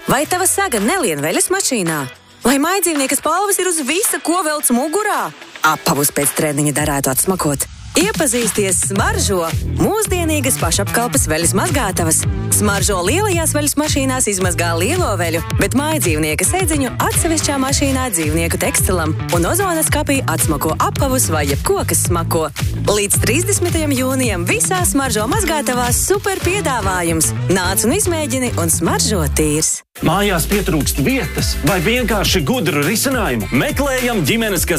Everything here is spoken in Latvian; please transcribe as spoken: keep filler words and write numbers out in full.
Vai tava saga nelien veļas mašīnā? Vai mājdzīvniekas palvas ir uz visa, ko velc mugurā? Apavus pēc treniņa darētu atsmakot. Iepazīsties smaržo mūsdienīgas pašapkalpes veļas mazgātavas. Smaržo lielajās veļas mašīnās izmazgā lielo veļu, bet mājdzīvnieka sēdziņu atsevišķā mašīnā dzīvnieku tekstilam un ozonas kapī atsmako apavus vai jebko, kas smako. Līdz trīsdesmitajam jūnijam visā smaržo mazgātavās super piedāvājums. Nāc un izmēģini un smaržo tīrs. Mājās pietrūkst vietas vai vienkārši gudru risinājumu? Meklējam ģimenes, kas